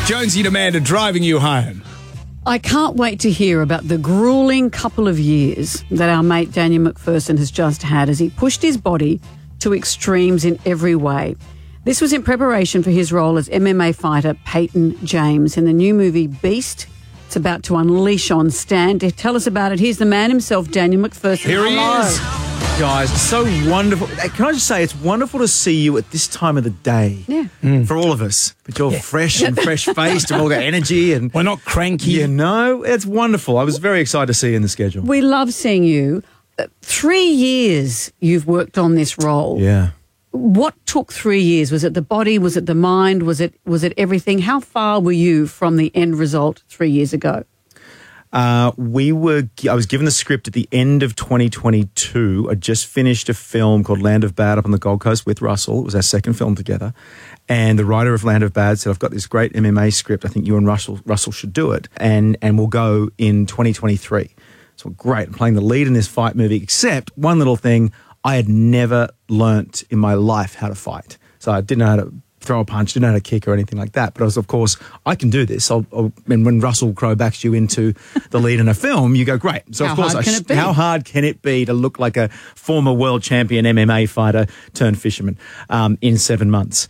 Jonesy and Amanda driving you home. I can't wait to hear about the grueling couple of years that our mate Daniel McPherson has just had as he pushed his body to extremes in every way. This was in preparation for his role as MMA fighter Peyton James in the new movie Beast. It's about to unleash on Stan. To tell us about it, here's the man himself, Daniel McPherson. Here he is. Guys, it's so wonderful. Can I just say, it's wonderful to see you at this time of the day. Yeah. For all of us. But you're fresh and fresh-faced and all got energy. And We're not cranky. you know, it's wonderful. I was very excited to see you in the schedule. We love seeing you. 3 years you've worked on this role. Yeah. What took 3 years? Was it the body? Was it the mind? Was it everything? How far were you from the end result 3 years ago? I was given the script at the end of 2022. I just finished a film called Land of Bad up on the Gold Coast with Russell. It was our second film together. And the writer of Land of Bad said, I've got this great MMA script. I think you and Russell should do it. And we'll go in 2023. So great. I'm playing the lead in this fight movie, except one little thing. I had never learnt in my life how to fight. So I didn't know how to throw a punch, didn't know how to kick or anything like that. But I was, of course, I can do this. And when Russell Crowe backs you into the lead in a film, you go, great. So, of course, how hard can it be to look like a former world champion MMA fighter turned fisherman in 7 months?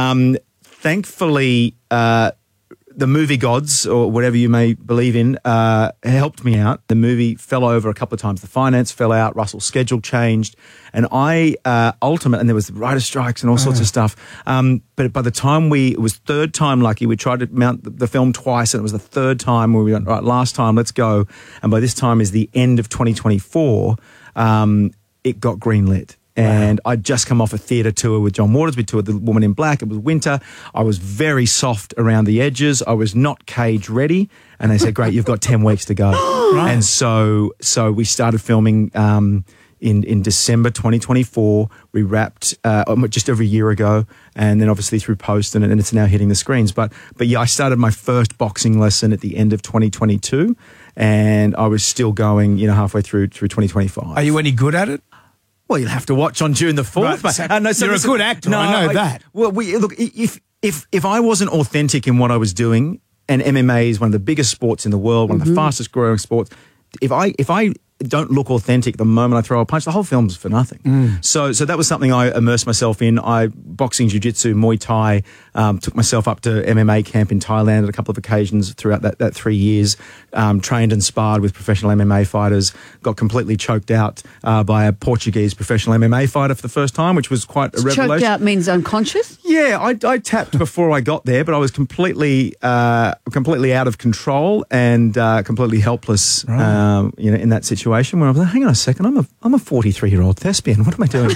Thankfully, the movie gods, or whatever you may believe in, helped me out. The movie fell over a couple of times. The finance fell out. Russell's schedule changed. And I and there was writer strikes and all sorts of stuff. But by the time it was third time lucky. We tried to mount the film twice, and it was the third time where we went, right, last time, let's go. And by this time is the end of 2024, it got greenlit. And I'd just come off a theatre tour with John Waters. We toured The Woman in Black. It was winter. I was very soft around the edges. I was not cage ready. And they said, great, you've got 10 weeks to go. Right. And so we started filming in December 2024. We wrapped just over a year ago. And then obviously through post, and it's now hitting the screens. But yeah, I started my first boxing lesson at the end of 2022. And I was still going, halfway through 2025. Are you any good at it? Well, you'll have to watch on June the 4th. Right, you're a good actor, I know that. Well, look, if I wasn't authentic in what I was doing, and MMA is one of the biggest sports in the world, one of the fastest growing sports, if I don't look authentic the moment I throw a punch, the whole film's for nothing. So that was something I immersed myself in. Boxing, jiu-jitsu, Muay Thai, took myself up to MMA camp in Thailand at a couple of occasions throughout that 3 years, trained and sparred with professional MMA fighters, got completely choked out by a Portuguese professional MMA fighter for the first time, which was quite a revelation. Choked out means unconscious? Yeah, I tapped before I got there, but I was completely out of control and completely helpless, in that situation. When I was like, hang on a second, I'm a 43-year-old thespian. What am I doing?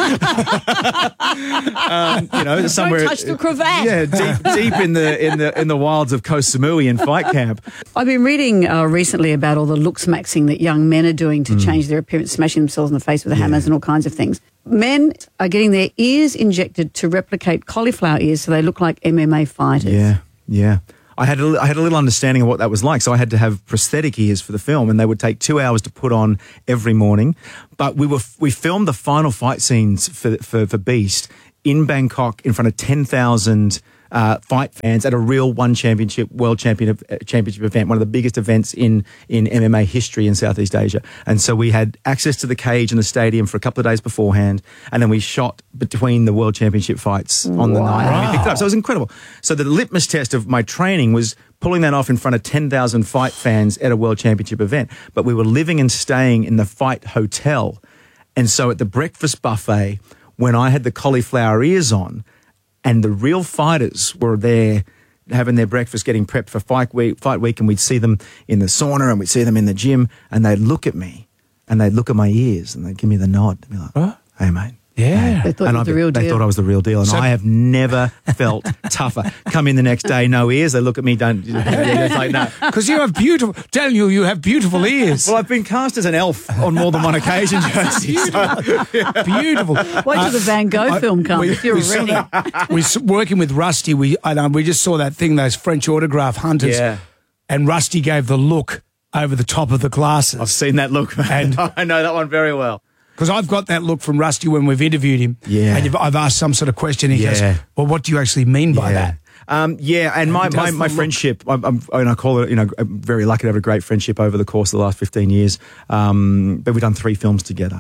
Somewhere. Don't touch the cravat. Yeah, deep in the wilds of Koh Samui in fight camp. I've been reading recently about all the looks maxing that young men are doing to change their appearance, smashing themselves in the face with hammers and all kinds of things. Men are getting their ears injected to replicate cauliflower ears so they look like MMA fighters. Yeah. I had a little understanding of what that was like, so I had to have prosthetic ears for the film, and they would take 2 hours to put on every morning. But we filmed the final fight scenes for Beast in Bangkok in front of 10,000 fight fans at a real world championship event, one of the biggest events in MMA history in Southeast Asia. And so we had access to the cage in the stadium for a couple of days beforehand, and then we shot between the world championship fights on the night. And we picked it up. So it was incredible. So the litmus test of my training was pulling that off in front of 10,000 fight fans at a world championship event. But we were living and staying in the fight hotel. And so at the breakfast buffet, when I had the cauliflower ears on, and the real fighters were there having their breakfast, getting prepped for fight week, and we'd see them in the sauna and we'd see them in the gym, and they'd look at me and they'd look at my ears and they'd give me the nod. They'd be like, hey, mate. Yeah. They thought you were the real deal. They thought I was the real deal, and I have never felt tougher. Come in the next day, no ears. They look at me, it's like, no. Because you have beautiful ears. Well, I've been cast as an elf on more than one occasion, Josie. Beautiful. Wait till the Van Gogh film comes, if you're ready. We're working with Rusty. We just saw that thing, those French autograph hunters. Yeah. And Rusty gave the look over the top of the glasses. I've seen that look, and I know that one very well. Because I've got that look from Rusty when we've interviewed him. Yeah. And I've asked some sort of question. He goes, well, what do you actually mean by that? Yeah, and my friendship, I call it, I'm very lucky to have a great friendship over the course of the last 15 years. But we've done 3 films together.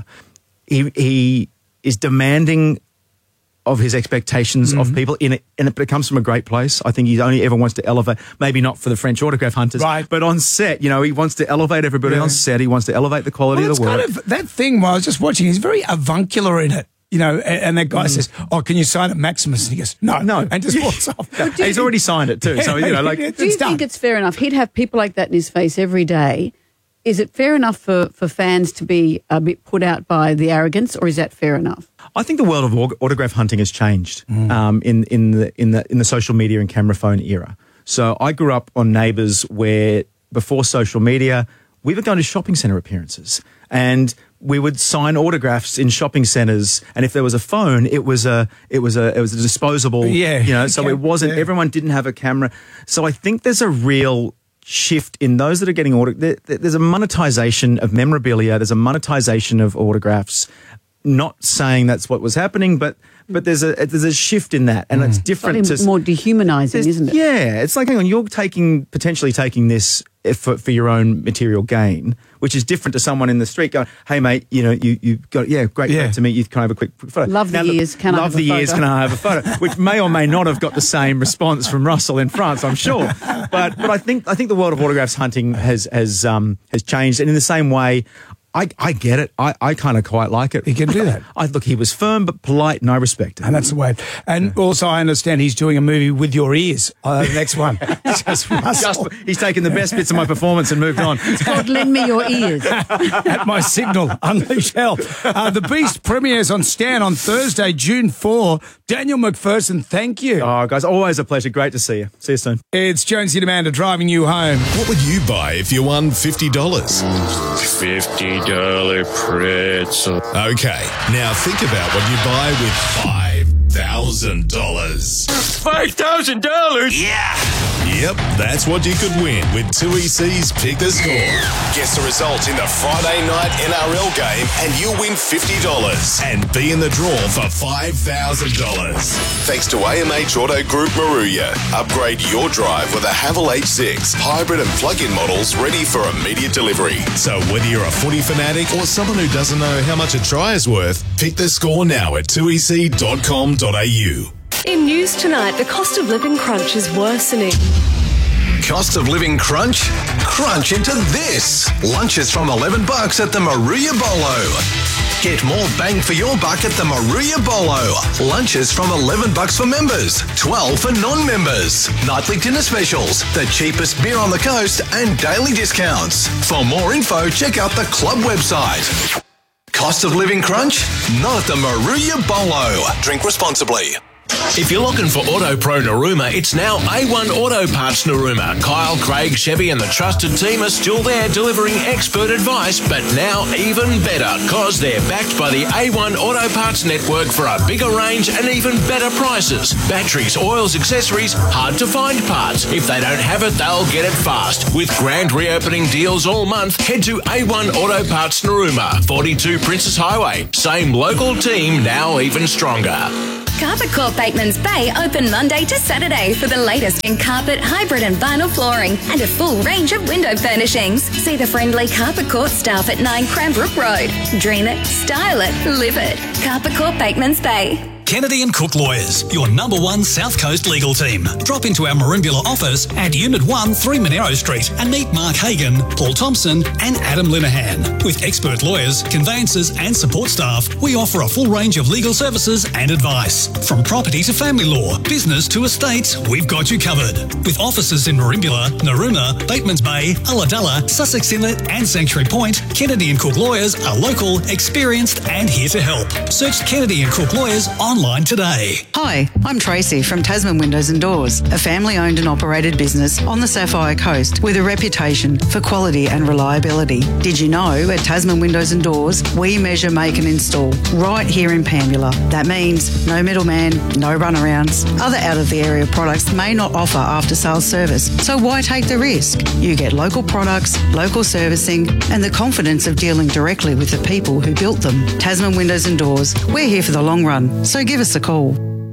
He is demanding of his expectations of people in it, and it comes from a great place. I think he only ever wants to elevate, maybe not for the French autograph hunters, right, but on set, he wants to elevate everybody on set. He wants to elevate the quality of the work. Kind of that thing while I was just watching, he's very avuncular in it. And that guy says, "Oh, can you sign it, Maximus?" And he goes, "No," and just walks off. He's already signed it too. So do you think it's fair enough? He'd have people like that in his face every day. Is it fair enough for fans to be a bit put out by the arrogance, or is that fair enough? I think the world of autograph hunting has changed in the social media and camera phone era. So I grew up on Neighbours where before social media, we were going to shopping centre appearances and we would sign autographs in shopping centres. And if there was a phone, it was a disposable. Yeah. So it wasn't. Yeah. Everyone didn't have a camera. So I think there's a real shift in those that are getting there's a monetization of memorabilia. There's a monetization of autographs. Not saying that's what was happening, but there's a shift in that, and it's different. It's more dehumanizing, isn't it? Yeah, it's like, hang on, you're potentially taking this for your own material gain, which is different to someone in the street going, "Hey mate, you got great to meet you. Can I have a quick photo? Love the ears. Can I have a photo? Which may or may not have got the same response from Russell in France, I'm sure. But I think the world of autographs hunting has changed, and in the same way, I get it. I kind of quite like it. He can do that. Look, he was firm but polite, and I respect it. And that's the way. And also, I understand he's doing a movie with your ears. The next one. He's taken the best bits of my performance and moved on. It's called Lend Me Your Ears. At my signal, unleash hell. The Beast premieres on Stan on Thursday, June 4. Daniel McPherson, thank you. Oh, guys, always a pleasure. Great to see you. See you soon. It's Jonesy Demanda driving you home. What would you buy if you won $50? $50 pretzel. Okay, now think about what you buy with $5,000. $5,000? Yeah! Yep, that's what you could win with 2EC's Pick the Score. Guess the result in the Friday night NRL game and you'll win $50 and be in the draw for $5,000. Thanks to AMH Auto Group Maruya. Upgrade your drive with a Haval H6 hybrid and plug-in models ready for immediate delivery. So whether you're a footy fanatic or someone who doesn't know how much a try is worth, pick the score now at 2ec.com.au. In news tonight, the cost of living crunch is worsening. Cost of living crunch? Crunch into this. Lunches from $11 at the Maruya Bolo. Get more bang for your buck at the Maruya Bolo. Lunches from $11 for members, $12 for non-members. Nightly dinner specials, the cheapest beer on the coast, and daily discounts. For more info, check out the club website. Cost of living crunch? Not at the Maruya Bolo. Drink responsibly. If you're looking for Auto Pro Narooma, it's now A1 Auto Parts Narooma. Kyle, Craig, Chevy and the trusted team are still there delivering expert advice, but now even better because they're backed by the A1 Auto Parts network for a bigger range and even better prices. Batteries, oils, accessories, hard to find parts. If they don't have it, they'll get it fast. With grand reopening deals all month, head to A1 Auto Parts Narooma, 42 Princess Highway. Same local team, now even stronger. Carpet Court Bateman's Bay open Monday to Saturday for the latest in carpet, hybrid and vinyl flooring and a full range of window furnishings. See the friendly Carpet Court staff at 9 Cranbrook Road. Dream it, style it, live it. Carpet Court Bateman's Bay. Kennedy and Cook Lawyers, your #1 South Coast legal team. Drop into our Merimbula office at Unit 1, 3 Monero Street and meet Mark Hagan, Paul Thompson and Adam Linehan. With expert lawyers, conveyancers and support staff, we offer a full range of legal services and advice. From property to family law, business to estates, we've got you covered. With offices in Merimbula, Narooma, Bateman's Bay, Ulladulla, Sussex Inlet and Sanctuary Point, Kennedy and Cook Lawyers are local, experienced and here to help. Search Kennedy and Cook Lawyers online today. Hi, I'm Tracy from Tasman Windows and Doors, a family-owned and operated business on the Sapphire Coast with a reputation for quality and reliability. Did you know at Tasman Windows and Doors, we measure, make and install right here in Pambula. That means no middleman, no runarounds. Other out-of-the-area products may not offer after-sales service, so why take the risk? You get local products, local servicing and the confidence of dealing directly with the people who built them. Tasman Windows and Doors, we're here for the long run, so give us a call.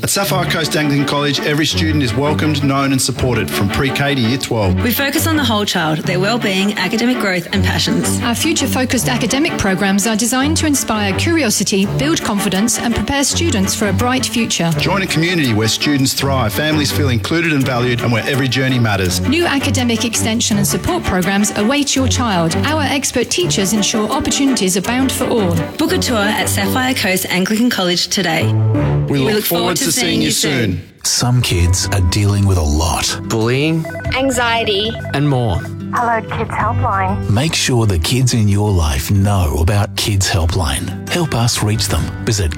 At Sapphire Coast Anglican College, every student is welcomed, known and supported from pre-K to Year 12. We focus on the whole child, their well-being, academic growth and passions. Our future-focused academic programs are designed to inspire curiosity, build confidence and prepare students for a bright future. Join a community where students thrive, families feel included and valued, and where every journey matters. New academic extension and support programs await your child. Our expert teachers ensure opportunities abound for all. Book a tour at Sapphire Coast Anglican College today. We look forward to seeing you soon. Some kids are dealing with a lot. Bullying, anxiety, and more. Hello Kids Helpline. Make sure the kids in your life know about Kids Helpline. Help us reach them. Visit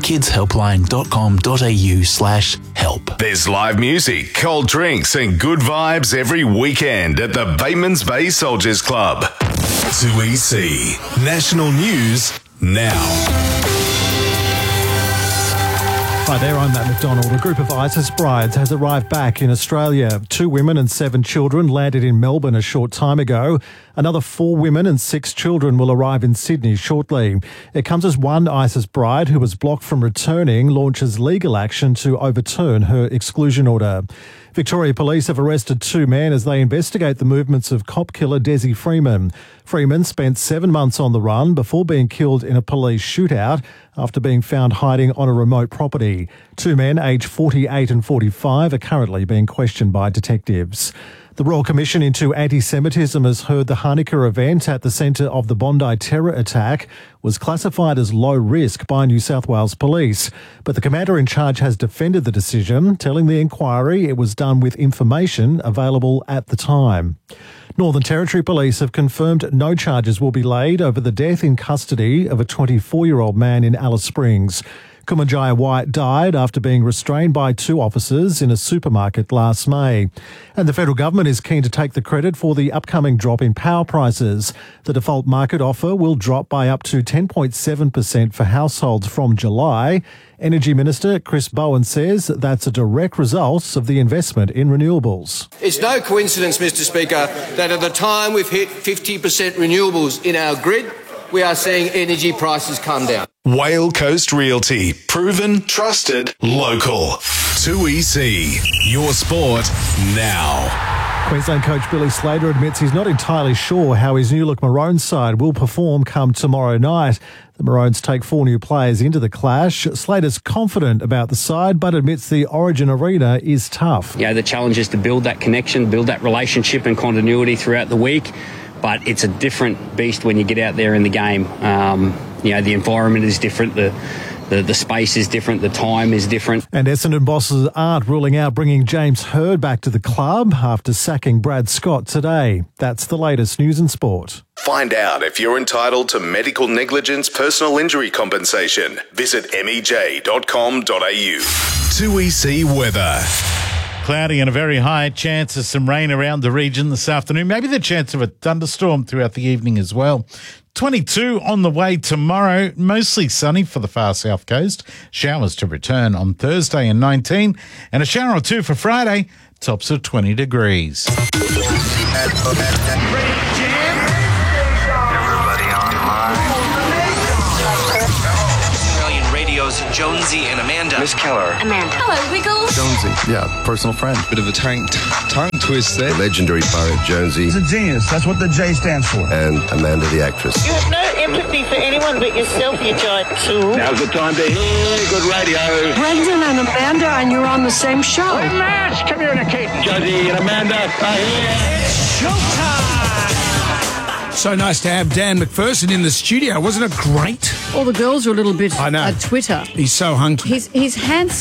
kidshelpline.com.au/help. There's live music, cold drinks and good vibes every weekend at the Batemans Bay Soldiers Club. 2EC. National News now. Hi there, I'm Matt McDonald. A group of ISIS brides has arrived back in Australia. 2 women and 7 children landed in Melbourne a short time ago. Another 4 women and 6 children will arrive in Sydney shortly. It comes as one ISIS bride who was blocked from returning launches legal action to overturn her exclusion order. Victoria Police have arrested 2 men as they investigate the movements of cop killer Desi Freeman. Freeman spent 7 months on the run before being killed in a police shootout after being found hiding on a remote property. 2 men, aged 48 and 45, are currently being questioned by detectives. The Royal Commission into Anti-Semitism has heard the Hanukkah event at the centre of the Bondi terror attack was classified as low risk by New South Wales Police. But the commander in charge has defended the decision, telling the inquiry it was done with information available at the time. Northern Territory Police have confirmed no charges will be laid over the death in custody of a 24-year-old man in Alice Springs. Kumanjaya White died after being restrained by 2 officers in a supermarket last May. And the federal government is keen to take the credit for the upcoming drop in power prices. The default market offer will drop by up to 10.7% for households from July. Energy Minister Chris Bowen says that's a direct result of the investment in renewables. It's no coincidence, Mr Speaker, that at the time we've hit 50% renewables in our grid, we are seeing energy prices come down. Whale Coast Realty. Proven, trusted, local. 2EC. Your sport now. Queensland coach Billy Slater admits he's not entirely sure how his new look Maroons side will perform come tomorrow night. The Maroons take 4 new players into the clash. Slater's confident about the side, but admits the Origin arena is tough. The challenge is to build that connection, build that relationship and continuity throughout the week. But it's a different beast when you get out there in the game. The environment is different, the space is different, the time is different. And Essendon bosses aren't ruling out bringing James Hird back to the club after sacking Brad Scott today. That's the latest news and sport. Find out if you're entitled to medical negligence personal injury compensation. Visit mej.com.au. 2EC weather. Cloudy and a very high chance of some rain around the region this afternoon. Maybe the chance of a thunderstorm throughout the evening as well. 22 on the way tomorrow. Mostly sunny for the far south coast. Showers to return on Thursday and 19. And a shower or 2 for Friday. Tops of 20 degrees. Jonesy and Amanda. Miss Keller. Amanda. Hello, Wiggles. Jonesy. Yeah, personal friend. Bit of a tongue twist there. The legendary pirate Jonesy. He's a genius. That's what the J stands for. And Amanda the actress. You have no empathy for anyone but yourself, you giant tool. Now's the time to hear good radio. Brendan and Amanda, and you're on the same show. Hey, Mash, communicate. Jonesy and Amanda are here. It's showtime. So nice to have Dan McPherson in the studio. Wasn't it great? All the girls are a little bit I know. Twitter. He's so hunky. He's handsome.